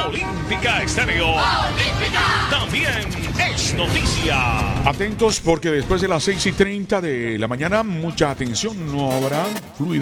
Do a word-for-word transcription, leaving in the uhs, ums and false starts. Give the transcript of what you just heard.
Olímpica Estéreo. Olímpica. También es noticia. Atentos porque después de las seis y treinta de la mañana, mucha atención, no habrá fluidez.